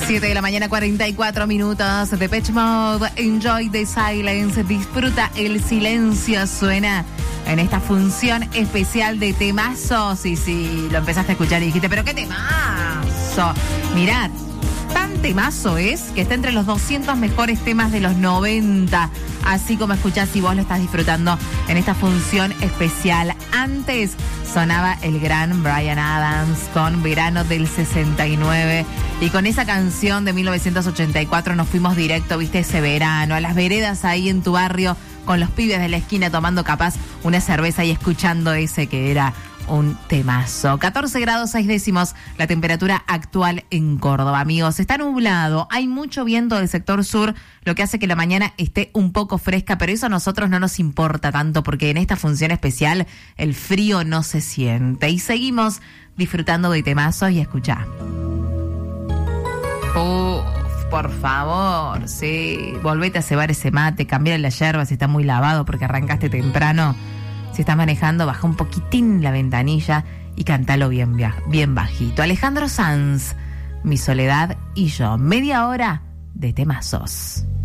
7 de la mañana, 44 minutos. Depeche Mode, Enjoy the Silence. Disfruta el silencio. Suena en esta función especial de temazos. Y si lo empezaste a escuchar y dijiste, ¿pero qué temazo? Mirad, tan temazo es que está entre los 200 mejores temas de los 90. Así como escuchás y vos lo estás disfrutando en esta función especial. Antes sonaba el gran Bryan Adams con Verano del 69. Y con esa canción de 1984 nos fuimos directo, viste, ese verano, a las veredas ahí en tu barrio, con los pibes de la esquina tomando capaz una cerveza y escuchando ese que era un temazo. 14 grados 6 décimos la temperatura actual en Córdoba, amigos. Está nublado, hay mucho viento del sector sur, lo que hace que la mañana esté un poco fresca, pero eso a nosotros no nos importa tanto porque en esta función especial el frío no se siente. Y seguimos disfrutando de temazos y escuchá. Por favor, sí, volvete a cebar ese mate, cambiar la yerba si está muy lavado porque arrancaste temprano. Si estás manejando, baja un poquitín la ventanilla y cántalo bien bajito. Alejandro Sanz, Mi soledad y yo. Media hora de temazos.